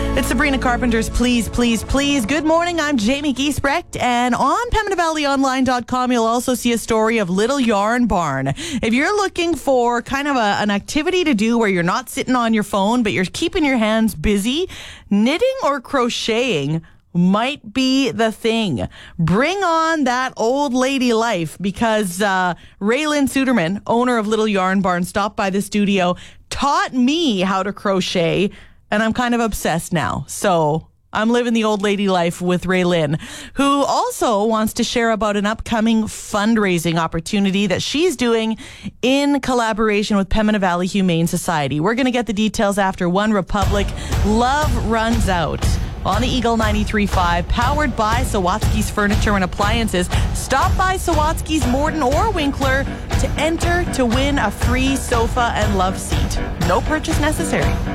It's Sabrina Carpenter's Please, Please, Please. Good morning, I'm Jamie Giesbrecht, and on PembinaValleyOnline.com you'll also see a story of Little Yarn Barn. If you're looking for kind of an activity to do where you're not sitting on your phone, but you're keeping your hands busy, knitting or crocheting might be the thing. Bring on that old lady life, because Raylyn Suderman, owner of Little Yarn Barn, stopped by the studio, taught me how to crochet, and I'm kind of obsessed now. So I'm living the old lady life with Raylyn, who also wants to share about an upcoming fundraising opportunity that she's doing in collaboration with Pembina Valley Humane Society. We're going to get the details after One Republic. Love Runs Out on the Eagle 93.5, powered by Sawatsky's Furniture and Appliances. Stop by Sawatsky's, Morton or Winkler to enter to win a free sofa and love seat. No purchase necessary.